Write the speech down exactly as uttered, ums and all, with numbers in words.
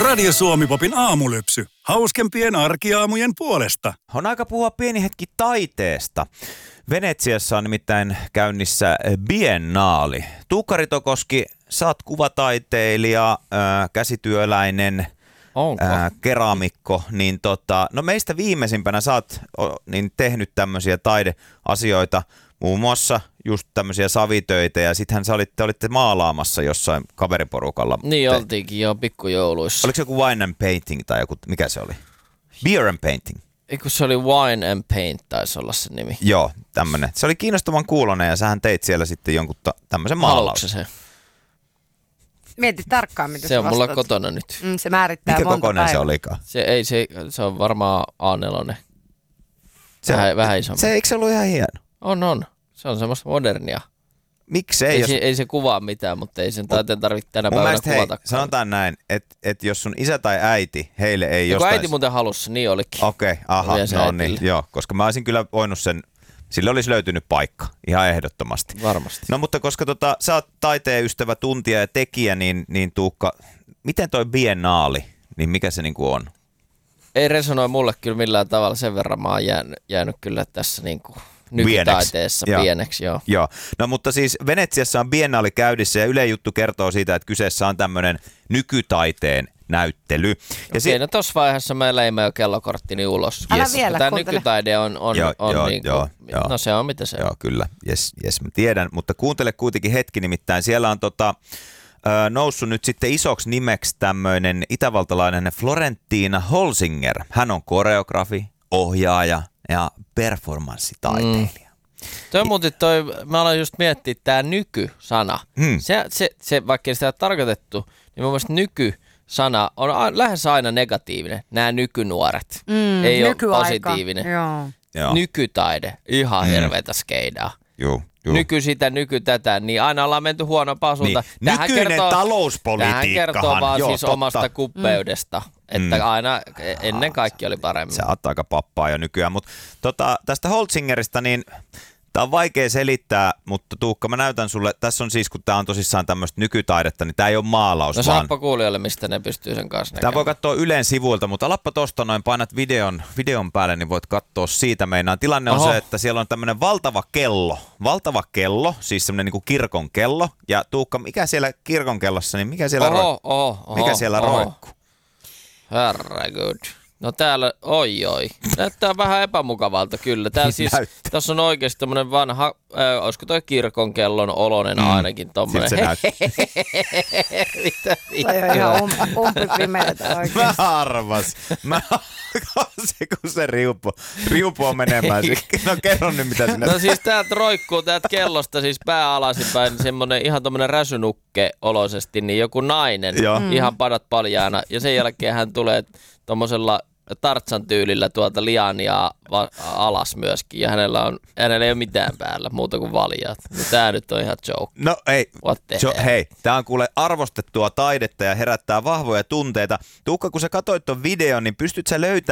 Radio Suomi-popin aamulypsy. Hauskempien arkiaamujen puolesta. On aika puhua pieni hetki taiteesta. Venetsiassa on nimittäin käynnissä biennaali. Tuukka Ritokoski, sä oot kuvataiteilija, äh, käsityöläinen, äh, keramikko. Niin tota, no meistä viimeisimpänä sä oot o, niin tehnyt tämmöisiä taideasioita, muun muassa just tämmöisiä savitöitä, ja sittenhän sä olitte, olitte maalaamassa jossain kaveriporukalla. Niin oltiinkin jo pikkujouluissa. Oliko se joku wine and painting tai joku, mikä se oli? Beer and painting. Eikö se oli Wine and Paint, taisi olla se nimi. Joo, tämmönen. Se oli kiinnostavan kuulonen, ja sähän teit siellä sitten jonkun ta- tämmöisen maalauksen. Se? Mieti tarkkaan, mitä se on vastaat. mulla kotona nyt. Mm, se määrittää Mikä monta kokoinen päivää. se olikaan? Se, ei, se, se on varmaan A neljä. Se, vähän, vähän isompi. Se eikö se ollut ihan hieno? On, on. Se on semmoista modernia. Miksei? Ei, jos... se, ei se kuvaa mitään, mutta ei sen taiteen tarvitse tänä päivänä mielestä, kuvata. Hei, sanotaan näin, että et jos sun isä tai äiti, heille ei ja jostain... äiti muuten halusi, niin olikin. Okei, okay, aha, no niin, joo, koska mä olisin kyllä voinut sen, sille olisi löytynyt paikka, ihan ehdottomasti. Varmasti. No mutta koska tota, sä oot taiteen ystävä, tuntija ja tekijä, niin, niin Tuukka, miten toi biennaali, niin mikä se niinku on? Ei resonoi mulle kyllä millään tavalla, sen verran mä oon jäänyt, jäänyt kyllä tässä niinku... nykytaiteessa pieneksi, pieneksi joo. joo. No mutta siis Venetsiassa on biennaali käynnissä ja Yle Juttu kertoo siitä, että kyseessä on tämmöinen nykytaiteen näyttely. Ja okei, si- no tossa vaiheessa mä leimän jo kellokorttini ulos. Älä yes. vielä Tämä kuuntele. nykytaide on, on, joo, on joo, niin kuin, joo, joo. no se on mitä se joo, on. kyllä, jes, jes, mä tiedän, mutta kuuntele kuitenkin hetki nimittäin. Siellä on tota, ö, noussut nyt sitten isoksi nimeksi tämmöinen itävaltalainen Florentina Holzinger. Hän on koreografi, ohjaaja ja performanssitaiteilija. Mm. Toi muuten toi, mä aloin just miettiä tää nykysana. Hmm. Se, se, se, vaikka ei sitä ole tarkoitettu, niin mun mielestä nykysana on a, lähes aina negatiivinen. Nämä nykynuoret. Mm, ei ole nykyaika. positiivinen. Joo. Joo. Nykytaide, ihan Mm. hirveetä skeidaa. Joo. Joo. Nyky sitä, nyky tätä, niin aina ollaan menty huonompaan suuntaan. Niin. Nykyinen talouspolitiikkahan. Tähän kertoo vaan joo, siis totta. omasta kuppeudesta, että Mm. aina ennen kaikki oli paremmin. Se on aika pappaa jo nykyään, mutta tota, tästä Holzingerista, niin tämä on vaikea selittää, mutta Tuukka, mä näytän sulle, tässä on siis, kun tämä on tosissaan tämmöistä nykytaidetta, niin tämä ei ole maalaus, No vaan... sanoppa kuulijoille, mistä ne pystyy sen kanssa näkemään. Tämä voi katsoa Ylen sivuilta, mutta alappa tosta noin, painat videon, videon päälle, niin voit katsoa siitä meinaan. Tilanne on Oho. se, että siellä on tämmöinen valtava kello, valtava kello, siis semmoinen niin kuin kirkon kello. Ja Tuukka, mikä siellä kirkon kellossa, niin mikä siellä, oho, roi... oho, oho, mikä siellä oho. roikkuu? Herregud. No täällä, oi oi. Näyttää vähän epämukavalta kyllä. Täällä siis, Näyttää. tässä on oikeasti tämmönen vanha, äh, olisiko toi kirkon kellon oloinen mm. ainakin tommonen. Siltä se näyttää. Mitä Toi on ihan um, umpipimeätä oikein. Mä arvas. Mä se kun se riupu, riupu on menemään. No kerro nyt mitä sinä. No siis täältä roikkuu täältä kellosta siis pää alasinpäin semmonen ihan tommonen räsynukke oloisesti, niin joku nainen, Joo. mm. ihan padat paljaana. Ja sen jälkeen hän tulee tommosella Tartsan tyylillä tuolta liania va- alas myöskin. Ja hänellä, on, hänellä ei ole mitään päällä muuta kuin valjaat. No tää nyt on ihan joke. No ei, What the jo, hell? hei, tää on kuule arvostettua taidetta ja herättää vahvoja tunteita. Tuukka, kun sä katsoit ton videon, niin pystyt sä löytämään